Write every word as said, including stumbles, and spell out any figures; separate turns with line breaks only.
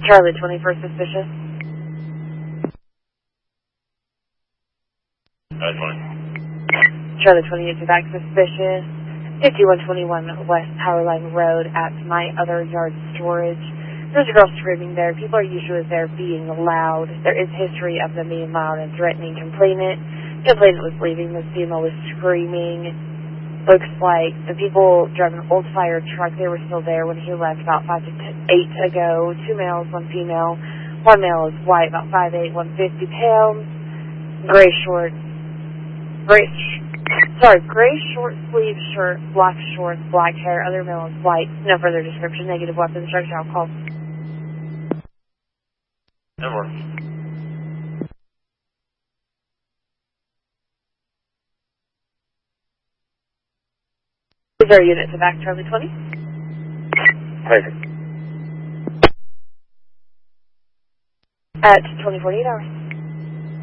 Charlie twenty-first suspicious.
Charlie twenty.
Charlie twenty-eight to back suspicious. fifty-one twenty-one West Powerline Road at My Other Yard Storage. There's a girl screaming there. People are usually there being loud. There is history of them being loud and threatening complainant. Complainant was leaving. This female was screaming. Looks like the people driving an old fire truck, they were still there when he left about five to eight ago. Two males, one female. One male is white, about five eight, one hundred fifty pounds. Gray short. Gray, sorry, gray short sleeve shirt, black shorts, black hair. Other male is white. No further description. Negative weapon structure. I'll call.
Never.
Is there a unit to back Charlie twenty?
Perfect.
At twenty forty-eight hours.